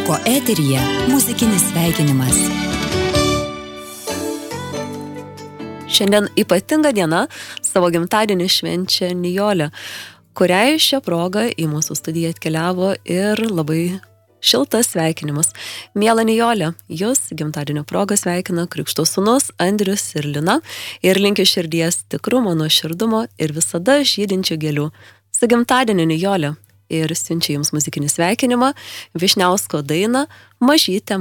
Roko eteryje muzikinis sveikinimas. Šiandien ypatinga diena, savo gimtadienį švenčia Nijolė, kuriai šią progą į mūsų studiją atkeliavo ir labai šiltas sveikinimas. Miela Nijolė, jūs gimtadienio progą sveikina krikšto sūnus Andrius ir Lina ir linkiu širdies tikrumo, nuoširdumo ir visada žydinčių gėlių. Su gimtadieniu, Nijolė, ir siunčia jums muzikinį sveikinimą, Vyšniausko dainą Mažytė